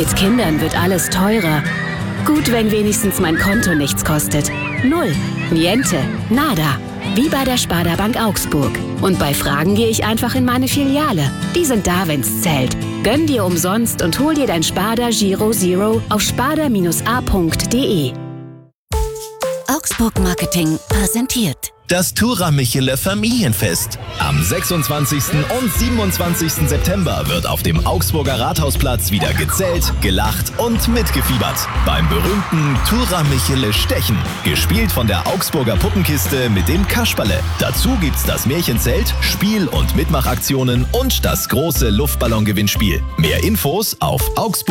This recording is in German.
Mit Kindern wird alles teurer. Gut, wenn wenigstens mein Konto nichts kostet. Null, niente, nada. Wie bei der Sparda Bank Augsburg. Und bei Fragen gehe ich einfach in meine Filiale. Die sind da, wenn's zählt. Gönn dir umsonst und hol dir dein Sparda Giro Zero auf sparda-a.de. Augsburg Marketing präsentiert Das Thurah-Michele Familienfest. Am 26. und 27. September wird auf dem Augsburger Rathausplatz wieder gezählt, gelacht und mitgefiebert. Beim berühmten Thurah-Michele Stechen. Gespielt von der Augsburger Puppenkiste mit dem Kasperle. Dazu gibt's das Märchenzelt, Spiel- und Mitmachaktionen und das große Luftballon-Gewinnspiel. Mehr Infos auf Augsburg.